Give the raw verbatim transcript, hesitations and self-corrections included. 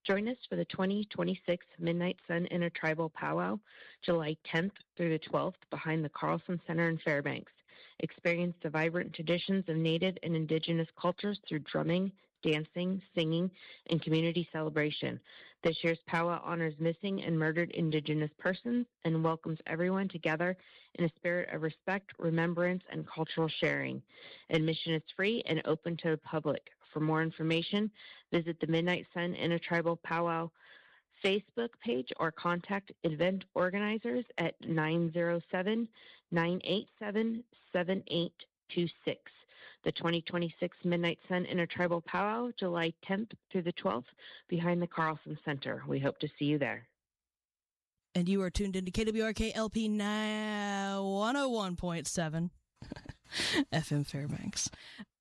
Join us for the twenty twenty-six Midnight Sun Intertribal Powwow, July tenth through the twelfth, behind the Carlson Center in Fairbanks. Experience the vibrant traditions of Native and Indigenous cultures through drumming, dancing, singing, and community celebration. This year's powwow honors missing and murdered Indigenous persons and welcomes everyone together in a spirit of respect, remembrance, and cultural sharing. Admission is free and open to the public. For more information, visit the Midnight Sun Intertribal Powwow Facebook page or contact event organizers at nine zero seven, nine eight seven, seven eight two six. The twenty twenty-six Midnight Sun Intertribal Powwow, July tenth through the twelfth, behind the Carlson Center. We hope to see you there. And you are tuned into K W R K L P now one oh one point seven F M Fairbanks.